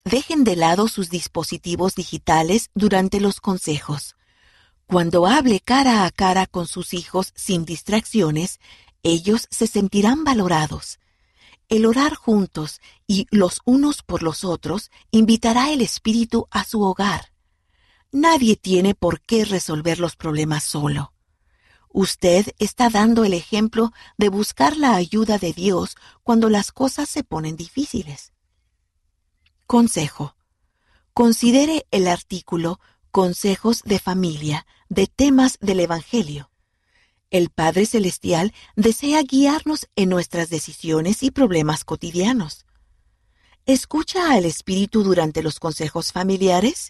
dejen de lado sus dispositivos digitales durante los consejos. Cuando hable cara a cara con sus hijos sin distracciones, ellos se sentirán valorados. El orar juntos y los unos por los otros invitará el espíritu a su hogar. Nadie tiene por qué resolver los problemas solo. Usted está dando el ejemplo de buscar la ayuda de Dios cuando las cosas se ponen difíciles. Consejo. Considere el artículo Consejos de Familia de temas del Evangelio. El Padre Celestial desea guiarnos en nuestras decisiones y problemas cotidianos. ¿Escucha al Espíritu durante los consejos familiares?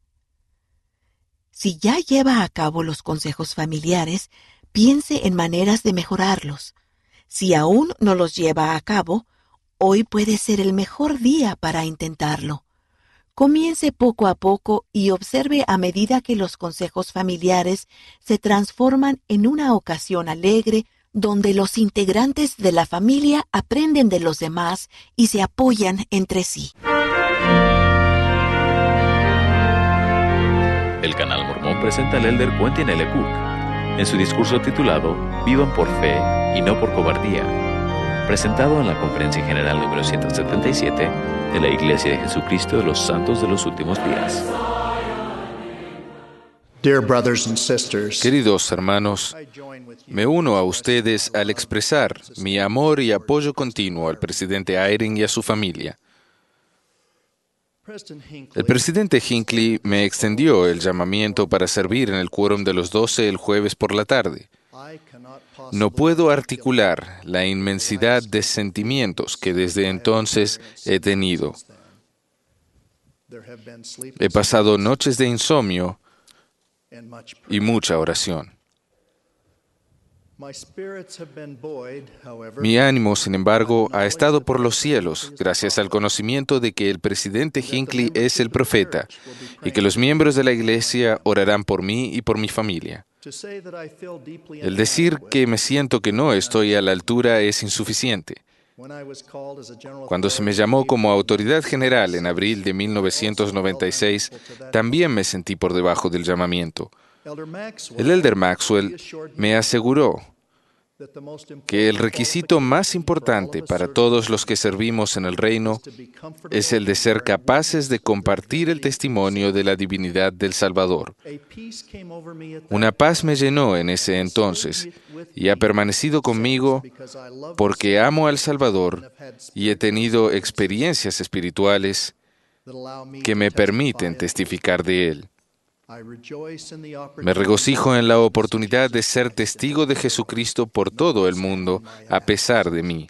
Si ya lleva a cabo los consejos familiares, piense en maneras de mejorarlos. Si aún no los lleva a cabo, hoy puede ser el mejor día para intentarlo. Comience poco a poco y observe a medida que los consejos familiares se transforman en una ocasión alegre donde los integrantes de la familia aprenden de los demás y se apoyan entre sí. El Canal Mormón presenta al Elder Quentin L. Cook en su discurso titulado Vivan por fe y no por cobardía, presentado en la Conferencia General número 177 de la Iglesia de Jesucristo de los Santos de los Últimos Días. Queridos hermanos, me uno a ustedes al expresar mi amor y apoyo continuo al presidente Eyring y a su familia. El presidente Hinckley me extendió el llamamiento para servir en el quórum de los 12 el jueves por la tarde. No puedo articular la inmensidad de sentimientos que desde entonces he tenido. He pasado noches de insomnio y mucha oración. Mi ánimo, sin embargo, ha estado por los cielos, gracias al conocimiento de que el presidente Hinckley es el profeta y que los miembros de la Iglesia orarán por mí y por mi familia. El decir que me siento que no estoy a la altura es insuficiente. Cuando se me llamó como autoridad general en abril de 1996, también me sentí por debajo del llamamiento. El Elder Maxwell me aseguró que el requisito más importante para todos los que servimos en el reino es el de ser capaces de compartir el testimonio de la divinidad del Salvador. Una paz me llenó en ese entonces y ha permanecido conmigo porque amo al Salvador y he tenido experiencias espirituales que me permiten testificar de Él. Me regocijo en la oportunidad de ser testigo de Jesucristo por todo el mundo, a pesar de mí.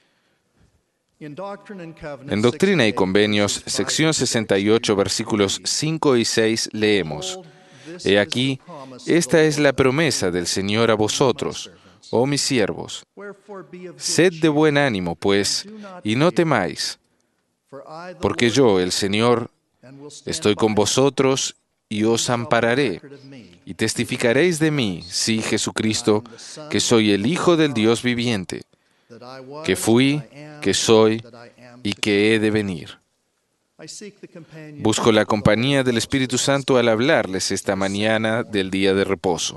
En Doctrina y Convenios, sección 68, versículos 5 y 6, leemos: He aquí, esta es la promesa del Señor a vosotros, oh mis siervos. Sed de buen ánimo, pues, y no temáis, porque yo, el Señor, estoy con vosotros y os ampararé, y testificaréis de mí, sí, Jesucristo, que soy el Hijo del Dios viviente, que fui, que soy y que he de venir. Busco la compañía del Espíritu Santo al hablarles esta mañana del día de reposo.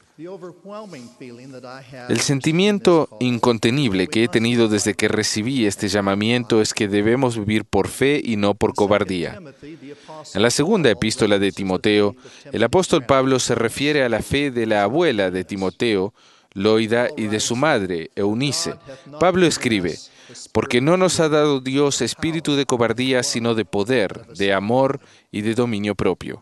El sentimiento incontenible que he tenido desde que recibí este llamamiento es que debemos vivir por fe y no por cobardía. En la segunda epístola de Timoteo, el apóstol Pablo se refiere a la fe de la abuela de Timoteo, Loida, y de su madre, Eunice. Pablo escribe: porque no nos ha dado Dios espíritu de cobardía, sino de poder, de amor y de dominio propio.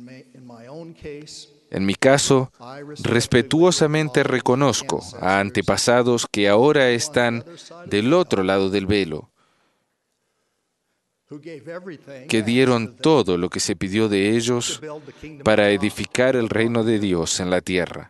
En mi caso, respetuosamente reconozco a antepasados que ahora están del otro lado del velo, que dieron todo lo que se pidió de ellos para edificar el reino de Dios en la tierra.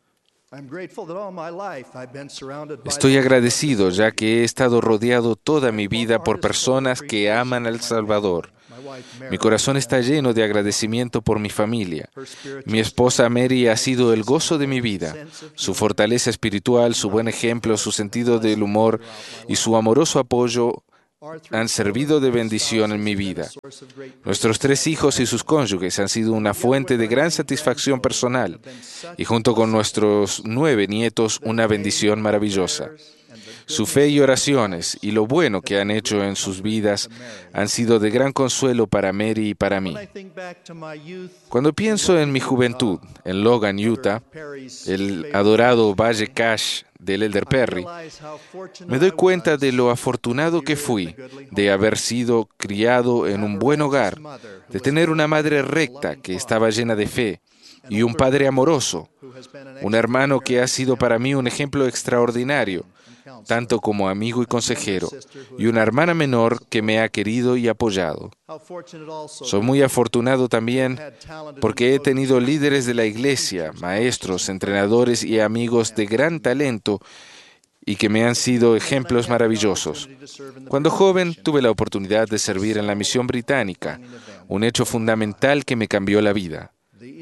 Estoy agradecido ya que he estado rodeado toda mi vida por personas que aman al Salvador. Mi corazón está lleno de agradecimiento por mi familia. Mi esposa Mary ha sido el gozo de mi vida. Su fortaleza espiritual, su buen ejemplo, su sentido del humor y su amoroso apoyo han servido de bendición en mi vida. Nuestros 3 hijos y sus cónyuges han sido una fuente de gran satisfacción personal y junto con nuestros 9 nietos una bendición maravillosa. Su fe y oraciones y lo bueno que han hecho en sus vidas han sido de gran consuelo para Mary y para mí. Cuando pienso en mi juventud, en Logan, Utah, el adorado Valle Cache del Elder Perry, me doy cuenta de lo afortunado que fui de haber sido criado en un buen hogar, de tener una madre recta que estaba llena de fe y un padre amoroso, un hermano que ha sido para mí un ejemplo extraordinario, tanto como amigo y consejero, y una hermana menor que me ha querido y apoyado. Soy muy afortunado también porque he tenido líderes de la iglesia, maestros, entrenadores y amigos de gran talento y que me han sido ejemplos maravillosos. Cuando joven tuve la oportunidad de servir en la misión británica, un hecho fundamental que me cambió la vida.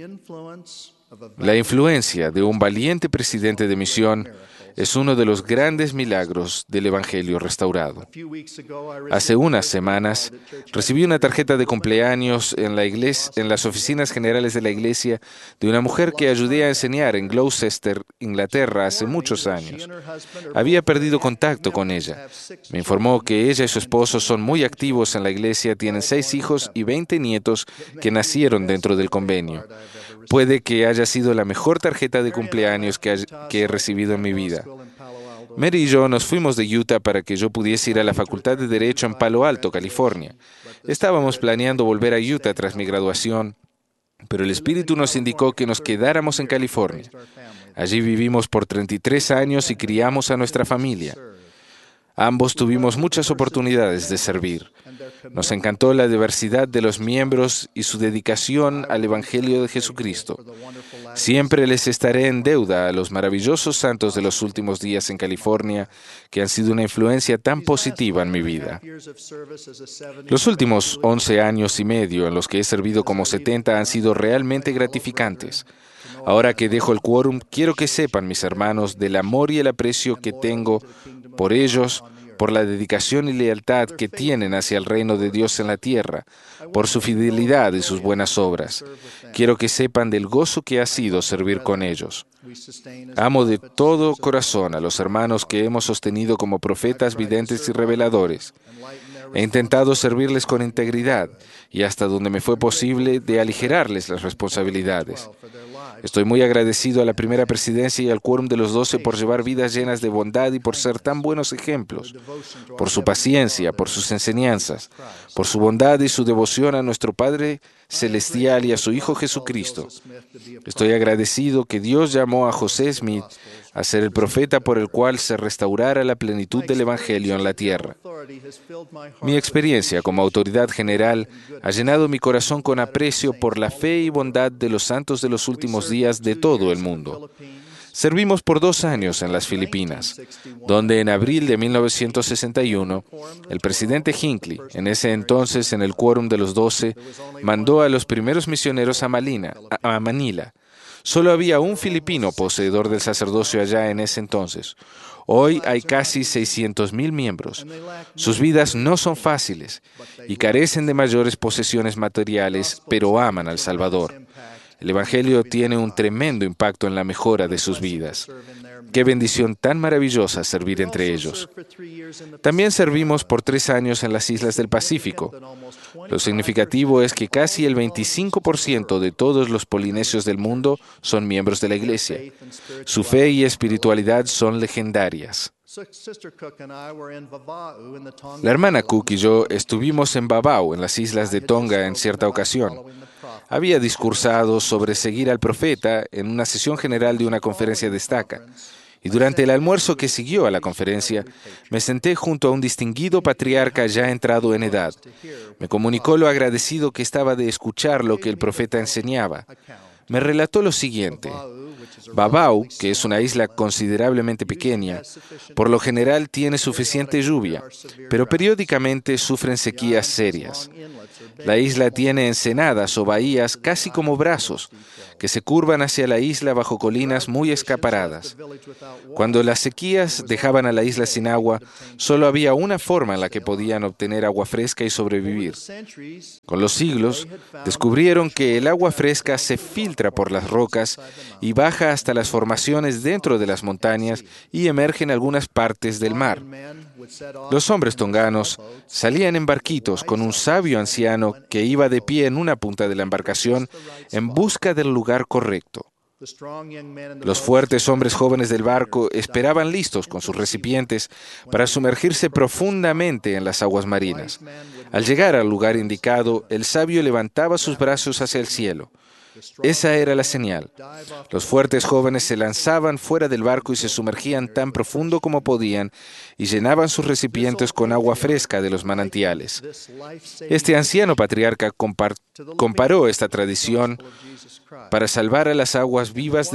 La influencia de un valiente presidente de misión es uno de los grandes milagros del Evangelio restaurado. Hace unas semanas recibí una tarjeta de cumpleaños en las oficinas generales de la iglesia de una mujer que ayudé a enseñar en Gloucester, Inglaterra, hace muchos años. Había perdido contacto con ella. Me informó que ella y su esposo son muy activos en la iglesia, tienen 6 hijos y 20 nietos que nacieron dentro del convenio. Puede que haya sido la mejor tarjeta de cumpleaños que he recibido en mi vida. Mary y yo nos fuimos de Utah para que yo pudiese ir a la Facultad de Derecho en Palo Alto, California. Estábamos planeando volver a Utah tras mi graduación, pero el Espíritu nos indicó que nos quedáramos en California. Allí vivimos por 33 años y criamos a nuestra familia. Ambos tuvimos muchas oportunidades de servir. Nos encantó la diversidad de los miembros y su dedicación al Evangelio de Jesucristo. Siempre les estaré en deuda a los maravillosos santos de los últimos días en California, que han sido una influencia tan positiva en mi vida. Los últimos 11 años y medio en los que he servido como 70 han sido realmente gratificantes. Ahora que dejo el quórum, quiero que sepan, mis hermanos, del amor y el aprecio que tengo por ellos, por la dedicación y lealtad que tienen hacia el reino de Dios en la tierra, por su fidelidad y sus buenas obras. Quiero que sepan del gozo que ha sido servir con ellos. Amo de todo corazón a los hermanos que hemos sostenido como profetas, videntes y reveladores. He intentado servirles con integridad y hasta donde me fue posible de aligerarles las responsabilidades. Estoy muy agradecido a la primera presidencia y al quórum de los 12 por llevar vidas llenas de bondad y por ser tan buenos ejemplos, por su paciencia, por sus enseñanzas, por su bondad y su devoción a nuestro Padre Celestial y a su Hijo Jesucristo. Estoy agradecido que Dios llamó a José Smith a ser el profeta por el cual se restaurara la plenitud del Evangelio en la tierra. Mi experiencia como autoridad general ha llenado mi corazón con aprecio por la fe y bondad de los santos de los últimos días de todo el mundo. Servimos por 2 años en las Filipinas, donde en abril de 1961, el presidente Hinckley, en ese entonces en el quórum de los 12, mandó a los primeros misioneros a Manila. Solo había un filipino poseedor del sacerdocio allá en ese entonces. Hoy hay casi 600,000 miembros. Sus vidas no son fáciles y carecen de mayores posesiones materiales, pero aman al Salvador. El Evangelio tiene un tremendo impacto en la mejora de sus vidas. Qué bendición tan maravillosa servir entre ellos. También servimos por 3 años en las islas del Pacífico. Lo significativo es que casi el 25% de todos los polinesios del mundo son miembros de la Iglesia. Su fe y espiritualidad son legendarias. La hermana Cook y yo estuvimos en Vavau, en las islas de Tonga, en cierta ocasión. Había discursado sobre seguir al profeta en una sesión general de una conferencia de estaca. Y durante el almuerzo que siguió a la conferencia, me senté junto a un distinguido patriarca ya entrado en edad. Me comunicó lo agradecido que estaba de escuchar lo que el profeta enseñaba. me relató lo siguiente. Babau, que es una isla considerablemente pequeña, por lo general tiene suficiente lluvia, pero periódicamente sufren sequías serias. La isla tiene ensenadas o bahías casi como brazos, que se curvan hacia la isla bajo colinas muy escarpadas. Cuando las sequías dejaban a la isla sin agua, solo había una forma en la que podían obtener agua fresca y sobrevivir. Con los siglos, descubrieron que el agua fresca se filtra por las rocas y baja hasta las formaciones dentro de las montañas y emerge en algunas partes del mar. Los hombres tonganos salían en barquitos con un sabio anciano que iba de pie en una punta de la embarcación en busca del lugar correcto. Los fuertes hombres jóvenes del barco esperaban listos con sus recipientes para sumergirse profundamente en las aguas marinas. Al llegar al lugar indicado, el sabio levantaba sus brazos hacia el cielo. Esa era la señal. Los fuertes jóvenes se lanzaban fuera del barco y se sumergían tan profundo como podían y llenaban sus recipientes con agua fresca de los manantiales. Este anciano patriarca comparó esta tradición para salvar a las aguas vivas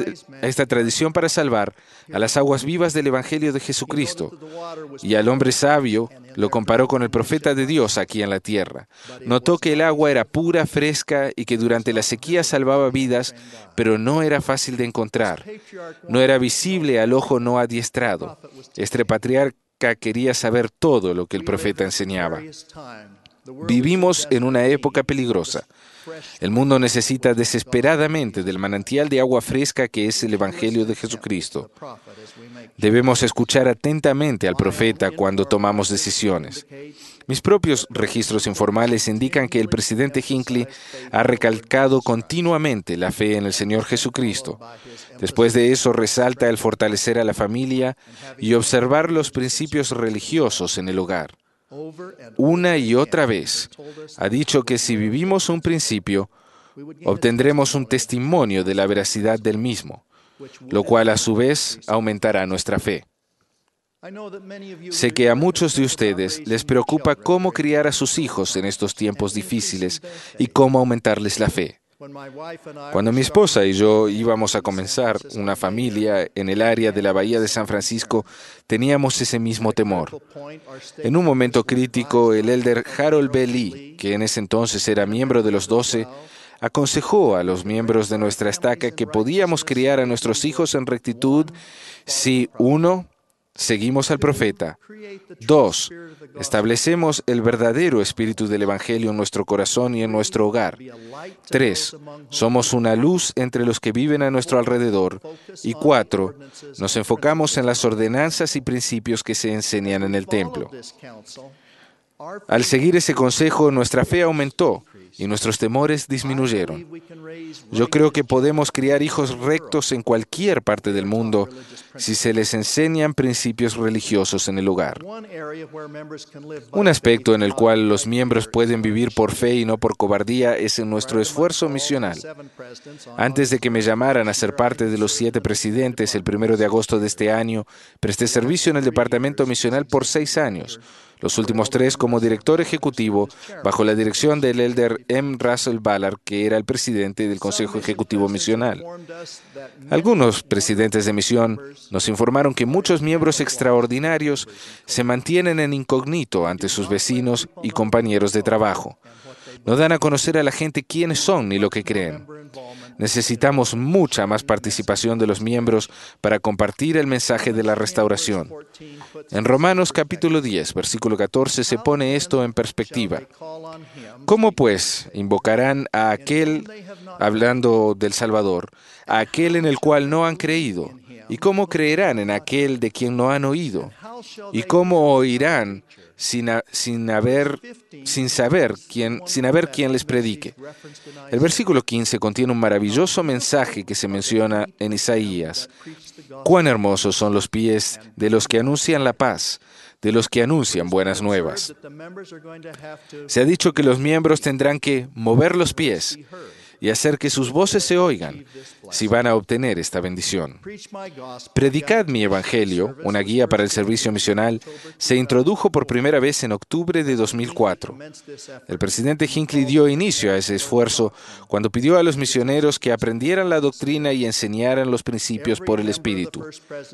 del Evangelio de Jesucristo, y al hombre sabio lo comparó con el profeta de Dios aquí en la tierra. Notó que el agua era pura, fresca y que durante la sequía salvaba vidas, pero no era fácil de encontrar. No era visible al ojo no adiestrado. Este patriarca quería saber todo lo que el profeta enseñaba. Vivimos en una época peligrosa. El mundo necesita desesperadamente del manantial de agua fresca que es el Evangelio de Jesucristo. Debemos escuchar atentamente al profeta cuando tomamos decisiones. Mis propios registros informales indican que el presidente Hinckley ha recalcado continuamente la fe en el Señor Jesucristo. Después de eso, resalta el fortalecer a la familia y observar los principios religiosos en el hogar. Una y otra vez ha dicho que si vivimos un principio, obtendremos un testimonio de la veracidad del mismo, lo cual a su vez aumentará nuestra fe. Sé que a muchos de ustedes les preocupa cómo criar a sus hijos en estos tiempos difíciles y cómo aumentarles la fe. Cuando mi esposa y yo íbamos a comenzar una familia en el área de la Bahía de San Francisco, teníamos ese mismo temor. En un momento crítico, el elder Harold B. Lee, que en ese entonces era miembro de los 12, aconsejó a los miembros de nuestra estaca que podíamos criar a nuestros hijos en rectitud si 1. Seguimos al profeta. 2. Establecemos el verdadero espíritu del Evangelio en nuestro corazón y en nuestro hogar. 3. Somos una luz entre los que viven a nuestro alrededor. Y 4. Nos enfocamos en las ordenanzas y principios que se enseñan en el templo. Al seguir ese consejo, nuestra fe aumentó y nuestros temores disminuyeron. Yo creo que podemos criar hijos rectos en cualquier parte del mundo si se les enseñan principios religiosos en el hogar. Un aspecto en el cual los miembros pueden vivir por fe y no por cobardía es en nuestro esfuerzo misional. Antes de que me llamaran a ser parte de los 7 presidentes el 1 de agosto de este año, presté servicio en el departamento misional por 6 años. Los últimos 3 como director ejecutivo, bajo la dirección del elder M. Russell Ballard, que era el presidente del Consejo Ejecutivo Misional. Algunos presidentes de misión nos informaron que muchos miembros extraordinarios se mantienen en incógnito ante sus vecinos y compañeros de trabajo. No dan a conocer a la gente quiénes son ni lo que creen. Necesitamos mucha más participación de los miembros para compartir el mensaje de la restauración. En Romanos capítulo 10, versículo 14, se pone esto en perspectiva. ¿Cómo pues invocarán a aquel, hablando del Salvador, a aquel en el cual no han creído? ¿Y cómo creerán en aquel de quien no han oído? ¿Y cómo oirán sin haber quien les predique? El versículo 15 contiene un maravilloso mensaje que se menciona en Isaías. Cuán hermosos son los pies de los que anuncian la paz, de los que anuncian buenas nuevas. Se ha dicho que los miembros tendrán que mover los pies y hacer que sus voces se oigan si van a obtener esta bendición. Predicad mi Evangelio, una guía para el servicio misional, se introdujo por primera vez en octubre de 2004. El presidente Hinckley dio inicio a ese esfuerzo cuando pidió a los misioneros que aprendieran la doctrina y enseñaran los principios por el Espíritu.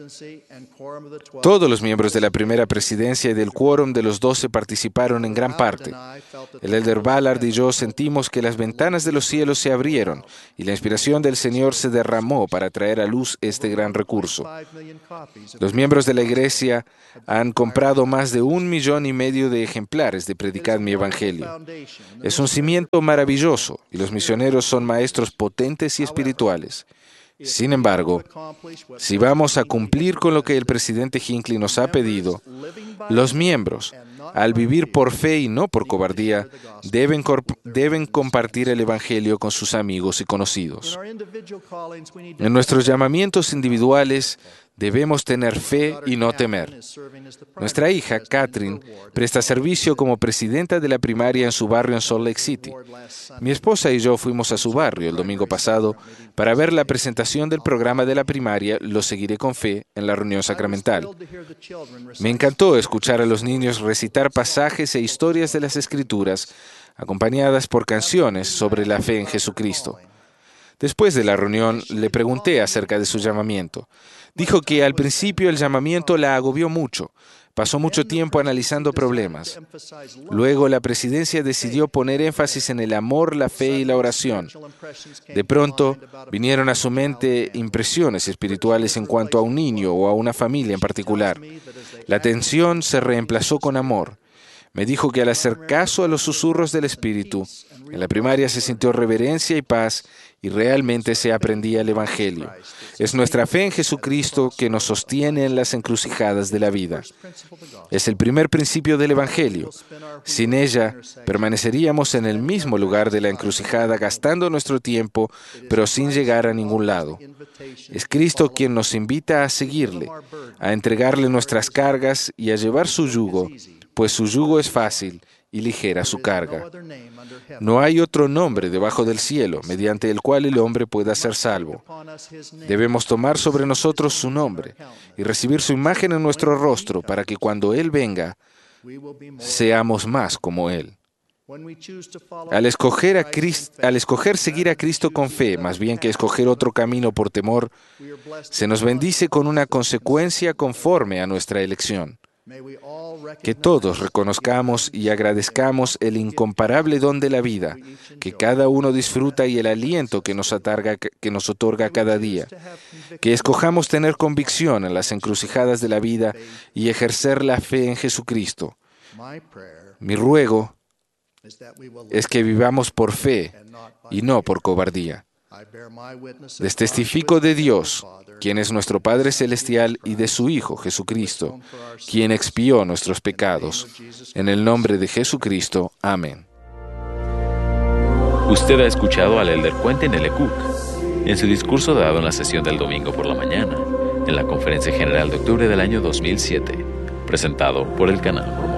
Todos los miembros de la primera presidencia y del quórum de los 12 participaron en gran parte. El elder Ballard y yo sentimos que las ventanas de los cielos se abrieron y la inspiración del Señor se derramó para traer a luz este gran recurso. Los miembros de la iglesia han comprado más de 1,5 millones de ejemplares de Predicad mi Evangelio. Es un cimiento maravilloso y los misioneros son maestros potentes y espirituales. Sin embargo, si vamos a cumplir con lo que el presidente Hinckley nos ha pedido, los miembros, al vivir por fe y no por cobardía, deben compartir el Evangelio con sus amigos y conocidos. En nuestros llamamientos individuales, debemos tener fe y no temer. Nuestra hija, Catherine, presta servicio como presidenta de la primaria en su barrio en Salt Lake City. Mi esposa y yo fuimos a su barrio el domingo pasado para ver la presentación del programa de la primaria Lo Seguiré con Fe en la reunión sacramental. Me encantó escuchar a los niños recitar pasajes e historias de las Escrituras, acompañadas por canciones sobre la fe en Jesucristo. Después de la reunión, le pregunté acerca de su llamamiento. Dijo que al principio el llamamiento la agobió mucho. Pasó mucho tiempo analizando problemas. Luego la presidencia decidió poner énfasis en el amor, la fe y la oración. De pronto vinieron a su mente impresiones espirituales en cuanto a un niño o a una familia en particular. La tensión se reemplazó con amor. Me dijo que al hacer caso a los susurros del Espíritu, en la primaria se sintió reverencia y paz y realmente se aprendía el Evangelio. Es nuestra fe en Jesucristo que nos sostiene en las encrucijadas de la vida. Es el primer principio del Evangelio. Sin ella, permaneceríamos en el mismo lugar de la encrucijada gastando nuestro tiempo, pero sin llegar a ningún lado. Es Cristo quien nos invita a seguirle, a entregarle nuestras cargas y a llevar su yugo, pues su yugo es fácil y ligera su carga. No hay otro nombre debajo del cielo mediante el cual el hombre pueda ser salvo. Debemos tomar sobre nosotros su nombre y recibir su imagen en nuestro rostro para que cuando Él venga, seamos más como Él. Al escoger seguir a Cristo con fe, más bien que escoger otro camino por temor, se nos bendice con una consecuencia conforme a nuestra elección. Que todos reconozcamos y agradezcamos el incomparable don de la vida, que cada uno disfruta y el aliento que nos otorga cada día. Que escojamos tener convicción en las encrucijadas de la vida y ejercer la fe en Jesucristo. Mi ruego es que vivamos por fe y no por cobardía. Les testifico de Dios, quien es nuestro Padre Celestial, y de su Hijo, Jesucristo, quien expió nuestros pecados. En el nombre de Jesucristo. Amén. Usted ha escuchado al elder Quentin L. Cook en su discurso dado en la sesión del domingo por la mañana, en la Conferencia General de octubre del año 2007, presentado por el Canal Mormón.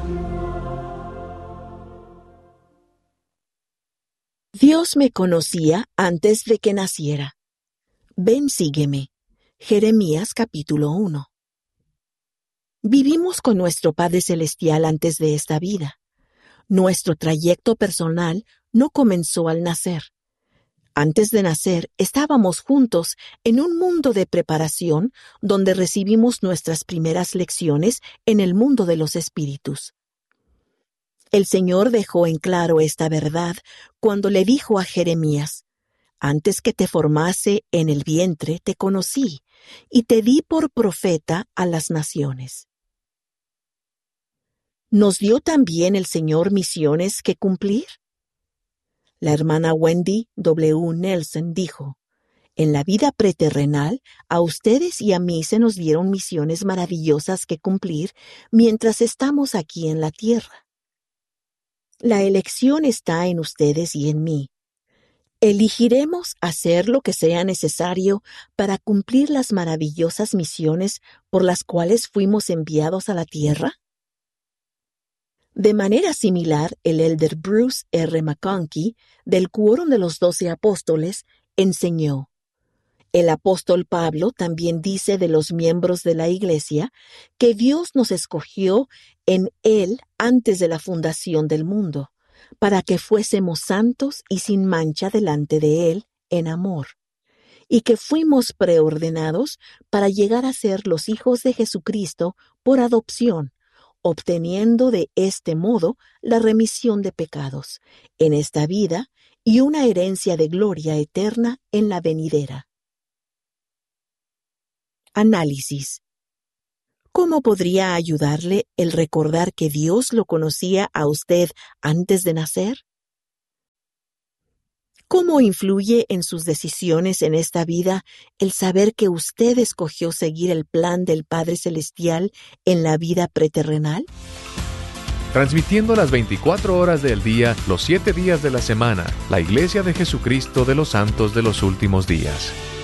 Dios me conocía antes de que naciera. Ven, sígueme. Jeremías capítulo 1. Vivimos con nuestro Padre Celestial antes de esta vida. Nuestro trayecto personal no comenzó al nacer. Antes de nacer, estábamos juntos en un mundo de preparación donde recibimos nuestras primeras lecciones en el mundo de los espíritus. El Señor dejó en claro esta verdad cuando le dijo a Jeremías: «Antes que te formase en el vientre te conocí, y te di por profeta a las naciones». ¿Nos dio también el Señor misiones que cumplir? La hermana Wendy W. Nelson dijo: «En la vida preterrenal, a ustedes y a mí se nos dieron misiones maravillosas que cumplir mientras estamos aquí en la tierra. La elección está en ustedes y en mí. ¿Elegiremos hacer lo que sea necesario para cumplir las maravillosas misiones por las cuales fuimos enviados a la tierra? De manera similar, el elder Bruce R. McConkie, del Quórum de los 12 Apóstoles, enseñó: el apóstol Pablo también dice de los miembros de la Iglesia que Dios nos escogió en Él antes de la fundación del mundo, para que fuésemos santos y sin mancha delante de Él en amor, y que fuimos preordenados para llegar a ser los hijos de Jesucristo por adopción, obteniendo de este modo la remisión de pecados en esta vida y una herencia de gloria eterna en la venidera. Análisis. ¿Cómo podría ayudarle el recordar que Dios lo conocía a usted antes de nacer? ¿Cómo influye en sus decisiones en esta vida el saber que usted escogió seguir el plan del Padre Celestial en la vida preterrenal? Transmitiendo las 24 horas del día, los 7 días de la semana, la Iglesia de Jesucristo de los Santos de los Últimos Días.